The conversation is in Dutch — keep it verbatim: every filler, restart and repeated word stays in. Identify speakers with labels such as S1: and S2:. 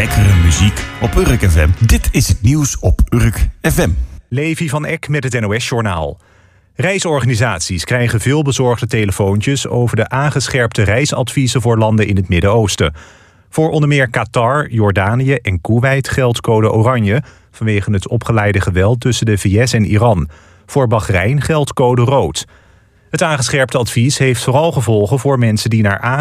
S1: lekkere muziek op Urk F M. Dit is het nieuws op Urk F M.
S2: Levi van Eck met het N O S-journaal. Reisorganisaties krijgen veel bezorgde telefoontjes over de aangescherpte reisadviezen voor landen in het Midden-Oosten. Voor onder meer Qatar, Jordanië en Koeweit geldt code oranje vanwege het opgeleide geweld tussen de V S en Iran. Voor Bahrein geldt code rood. Het aangescherpte advies heeft vooral gevolgen voor mensen die naar Azië